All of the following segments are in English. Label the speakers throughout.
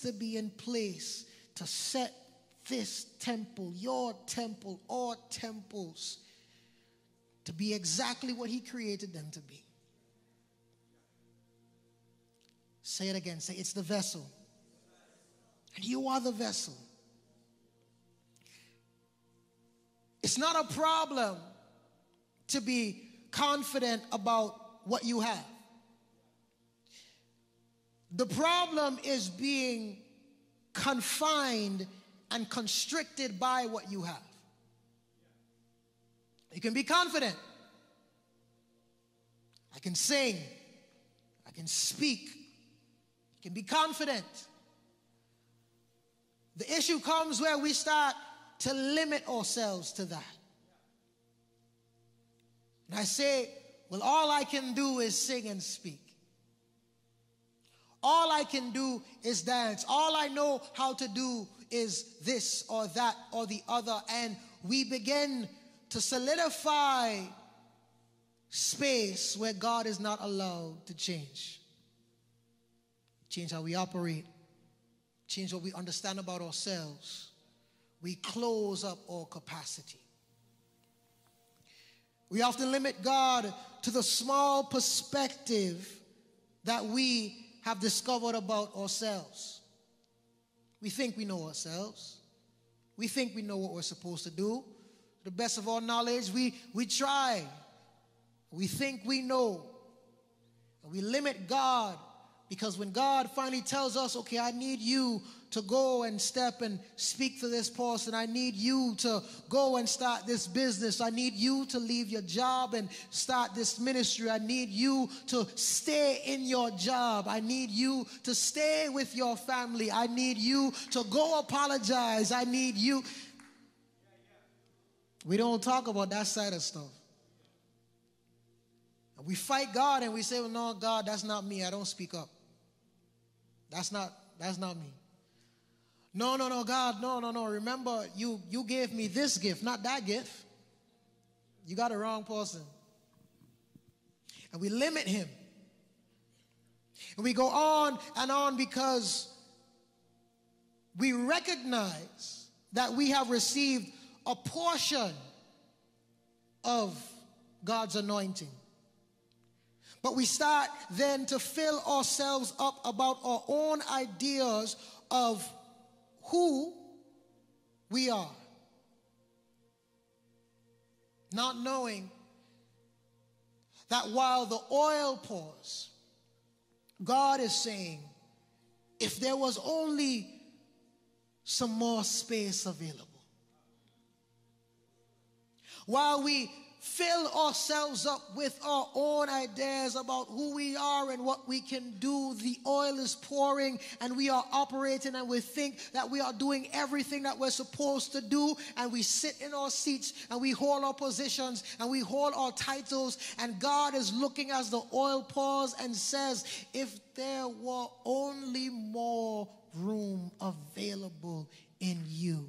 Speaker 1: to be in place to set this temple, your temple, our temples, to be exactly what he created them to be. Say it again. Say, it's the vessel. And you are the vessel. It's not a problem to be confident about what you have. The problem is being confined and constricted by what you have. You can be confident. I can sing. I can speak. You can be confident. The issue comes where we start to limit ourselves to that. And I say, well, all I can do is sing and speak. All I can do is dance. All I know how to do is this or that or the other. And we begin to solidify space where God is not allowed to change. Change how we operate. Change what we understand about ourselves. We close up our capacity. We often limit God to the small perspective that we have discovered about ourselves. We think we know ourselves. We think we know what we're supposed to do. To the best of our knowledge, we try. We think we know. And we limit God because when God finally tells us, okay, I need you to go and step and speak to this person. I need you to go and start this business. I need you to leave your job and start this ministry. I need you to stay in your job. I need you to stay with your family. I need you to go apologize. I need you. We don't talk about that side of stuff. We fight God and we say, well, no, God, that's not me. I don't speak up. That's not me. No, God, no. Remember, you gave me this gift, not that gift. You got the wrong person. And we limit him. And we go on because we recognize that we have received a portion of God's anointing. But we start then to fill ourselves up about our own ideas of who we are. Not knowing that while the oil pours, God is saying, if there was only some more space available. While we fill ourselves up with our own ideas about who we are and what we can do, the oil is pouring and we are operating and we think that we are doing everything that we're supposed to do, and we sit in our seats and we hold our positions and we hold our titles, and God is looking as the oil pours and says, if there were only more room available in you,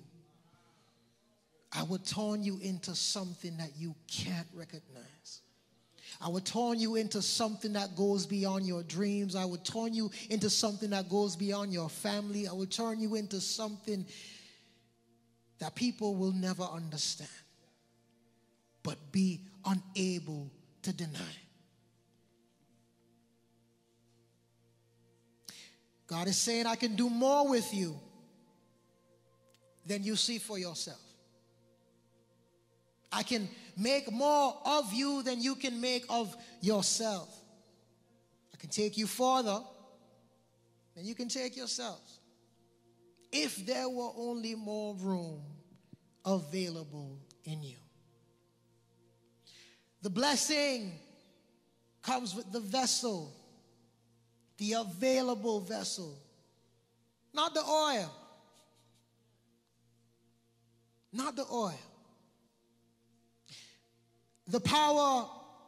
Speaker 1: I would turn you into something that you can't recognize. I would turn you into something that goes beyond your dreams. I would turn you into something that goes beyond your family. I would turn you into something that people will never understand, but be unable to deny. God is saying, I can do more with you than you see for yourself. I can make more of you than you can make of yourself. I can take you farther than you can take yourselves. If there were only more room available in you. The blessing comes with the vessel, the available vessel, not the oil. Not the oil. The power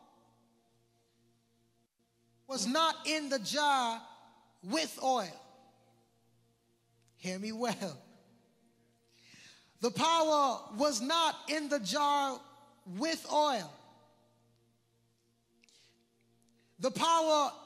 Speaker 1: was not in the jar with oil. Hear me well. The power was not in the jar with oil. The power